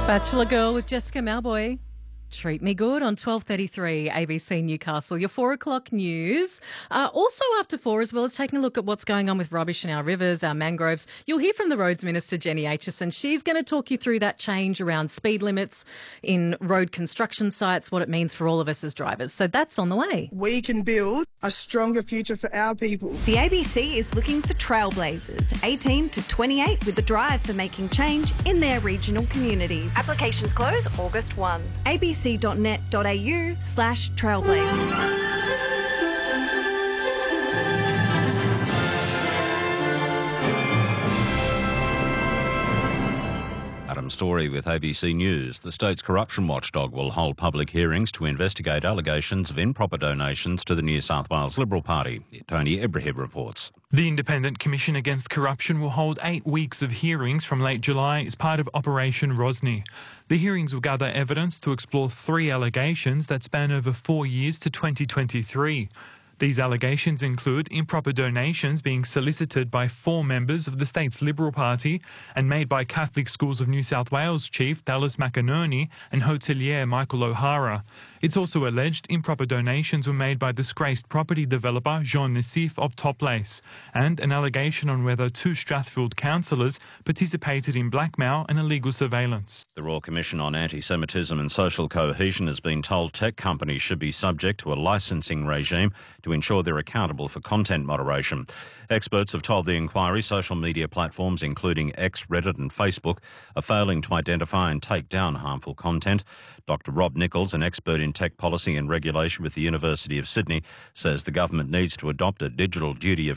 Bachelor Girl with Jessica Malboy. Treat Me Good on 12:33 ABC Newcastle. Your 4 o'clock news. Also after 4, as well as taking a look at what's going on with rubbish in our rivers, our mangroves, you'll hear from the Roads Minister, Jenny Aitchison. She's going to talk you through that change around speed limits in road construction sites, what it means for all of us as drivers. So that's on the way. We can build a stronger future for our people. The ABC is looking for trailblazers, 18 to 28, with the drive for making change in their regional communities. Applications close August 1. abc.net.au/trailblazers. Adam Story with ABC News. The state's corruption watchdog will hold public hearings to investigate allegations of improper donations to the New South Wales Liberal Party. Tony Ibrahim reports. The Independent Commission Against Corruption will hold 8 weeks of hearings from late July as part of Operation Rosny. The hearings will gather evidence to explore 3 allegations that span over 4 years to 2023. These allegations include improper donations being solicited by 4 members of the state's Liberal Party and made by Catholic Schools of New South Wales Chief Dallas McInerney and hotelier Michael O'Hara. It's also alleged improper donations were made by disgraced property developer Jean Nassif of Toplace, and an allegation on whether 2 Strathfield councillors participated in blackmail and illegal surveillance. The Royal Commission on Anti-Semitism and Social Cohesion has been told tech companies should be subject to a licensing regime to ensure they're accountable for content moderation. Experts have told the inquiry social media platforms, including X, Reddit and Facebook, are failing to identify and take down harmful content. Dr Rob Nichols, an expert in tech policy and regulation with the University of Sydney, says the government needs to adopt a digital duty of